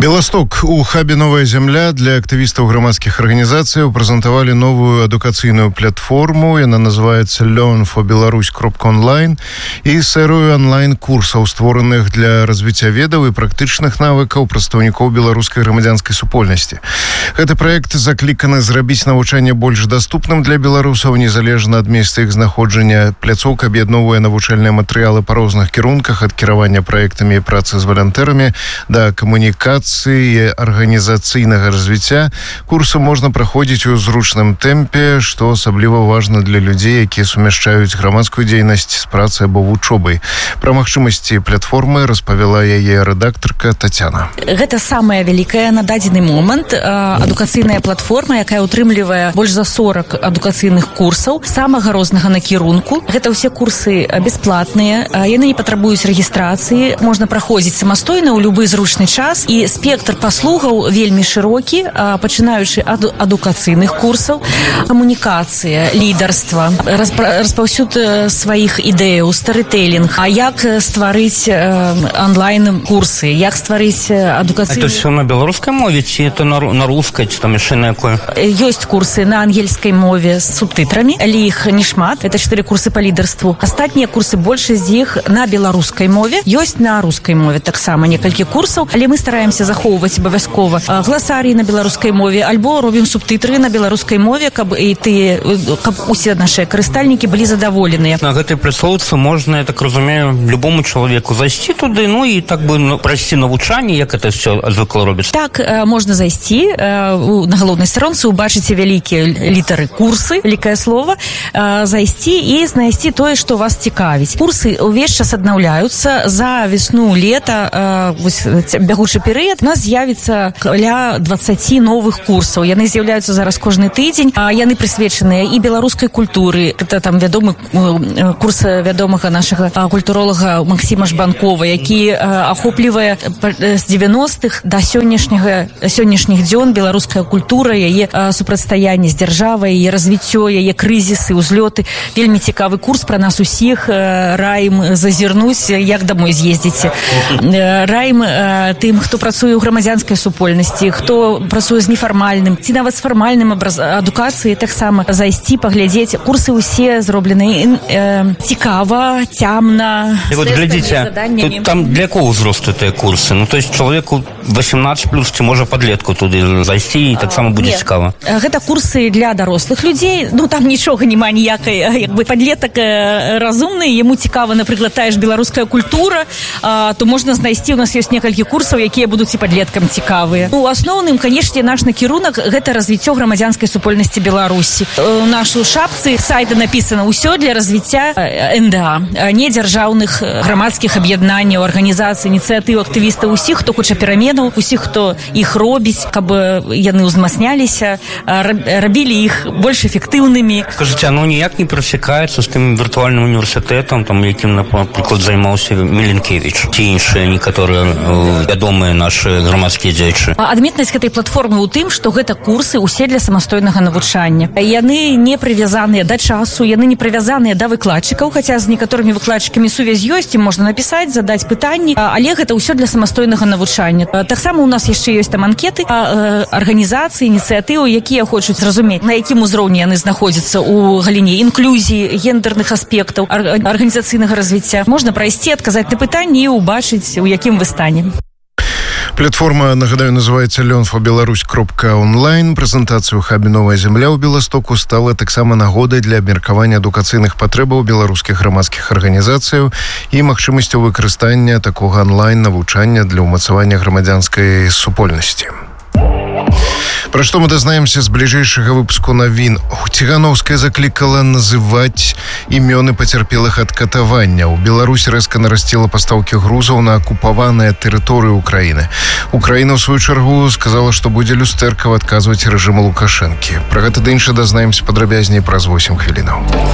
Белосток. У хабе «Новая земля» для актывістаў грамадскіх арганізацыяў прэзентавалі новую адукацыйную платформу. Яна называецца learnforbelarus.online і серыю онлайн-курсаў, створаных для развіцця ведаў і практычных навыкаў прадстаўнікоў беларускай грамадзянскай супольнасці. Гэты праект закліканы зрабіць навучанне больш даступным для беларусаў, незалежна ад месца іх знаходжання. Пляцоўка аб'ядноўвае навучальныя матэрыялы па розных кірунках, ад кіравання праектамі і працы з валантэрамі да камунікацыі і арганізацыйнага развіцця. Курсы можна праходзіць у зручным тэмпе, што асабліва важна для людзей, якія сумяшчаюць грамадскую дзейнасць з працай або вучобай. Пра магчымасці платформы распавяла яе рэдактарка Тацяна. Гэта самая вялікая на дадзены момант адукацыйная платформа, якая утрымлівае больш за 40 адукацыйных курсаў самага рознага накірунку. Гэта ўсе курсы бясплатныя, яны не патрабуюць рэгістрацыі, можна праходзіць самастойна ў любы зручны час, і спектр паслугаў вельмі шырокі, пачынаючы ад адукацыйных курсаў, камунікацыя, лідарства, распаўсюд сваіх ідэяў, старытэлінг, а як стварыць онлайн-курсы, як стварыць адукацыйны... Это все на беларускай мове, ці это на рускай, ці там яшчэ на якой? Ёсць курсы на ангельскай мове з субтытрамі, але іх не шмат, это 4 курсы па лідарству. Астатнія курсы, большасць з іх на беларускай мове, ёсць на рускай мове таксама некалькі курсаў, але мы стараемся захоўваць абавязкова гласарый на беларускай мове, альбо робім субтытры на беларускай мове, каб усе нашыя карыстальнікі былі задаволеныя. На гэтай пляцоўцы можна, я так разумею, любому чалавеку зайсці туды, ну і так бы прайсці навучанне, як это все звыкла робіць. Так, можна зайсці на галоўнай старонцы, убачыце вялікія літары курсы, вялікае слова, зайсці і знайсці тое, што вас цікавіць. Курсы ўвесь час аднаўляюцца. За весну, лета, бягучы перыяд, у нас з'явіцца каля 20 новых курсаў. Яны з'яўляюцца зараз кожны тыдзень. Яны прысвечаныя і беларускай культуры. Это там вядомы курс вядомага нашага культуролага Максіма Жбанкова, які ахоплівае з 90-х да сённяшніх дзён беларуская культура, яе супрацьстаянне з дзяржавай, яе развіццё, яе крызісы, узлёты. Вельмі цікавы курс пра нас усіх. Раім зазірнуць, як дамой з'ездзіце. Раім тым, хто працуе ў грамадзянскай супольнасці, хто працуе з нефармальным, ці нават з фармальным адукацыяй, таксама зайсці, паглядзець. Курсы ўсе зроблены цікава, цямна, з тэстамі, заданнямі. Там для якого ўзросту тыя курсы? Ну, то есть чалавеку 18+, ці можа падлетку туды зайсці, і таксама будзе цікава? Гэта курсы для дарослых людзей. Ну, там нічога няма ніякай, як бы падлетак разумны, яму цікава, напрыклад, тая ж беларуская культура, то можна знайсці, у нас ёсць некалькі курсаў, якія будуць і падлеткам цікавыя. У асноўным, канешне, наш накірунак – гэта развіццё грамадзянскай супольнасці Беларусі. У нашу шапцы сайта напісана «Усё для развіцця НДА», недзяржаўных грамадскіх аб'яднанняў, арганізацый, ініцыятыў, актывістаў, усіх, хто хоча пераменаў, усіх, хто іх робіць, каб яны ўзмацняліся, рабілі іх больш эфектыўнымі. Скажыце, оно ніяк не перасекаецца з тым віртуальным універсітэтам, якім, напрыклад, займаўся Міленкевіч, ці іншыя некаторыя вядомыя нашы грамадскія дзеячы? Адметнасць гэтай платформы ў тым, што гэта курсы ўсе для самастойнага навучання. Яны не прывязаныя да часу, яны не прывязаныя да выкладчыкаў, хаця з некаторымі выкладчыкамі сувязь ёсць, ім можна напісаць, задаць пытанні, але гэта ўсё для самастойнага навучання. Таксама у нас яшчэ ёсць там анкеты арганізацыі, ініцыятывы, якія хочуць зразумець, на якім узроўні яны знаходзяцца ў галіне інклюзіі, гендерных аспектаў, арганізацыйнага развіцця. Можна прайсці, адказаць на пытанні і ўбачыць, у якім вы стане. Платформа, нагадаю, называецца learnforbelarus.online. Прэзентацыя ў хабе «Новая земля» ў Беластоку стала таксама нагодай для абмеркавання адукацыйных патрэбаў беларускіх грамадскіх арганізацыяў і магчымасцяў выкарыстання такога онлайн-навучання для ўмацавання грамадзянскай супольнасці. Пра што мы дазнаемся з бліжэйшага выпуску навін. Ціхановская заклікала называць імёны пацярпелых ад катавання. У Беларусь рэзка нарасціла пастаўкі грузаў на акупаваныя тэрыторыі Украіны. Украіна, ў сваю чаргу, сказала, што будзе люстэркава адказваць рэжыму Лукашэнкі. Пра гэта ды іншае дазнаемся падрабязней праз 8 хвілінаў.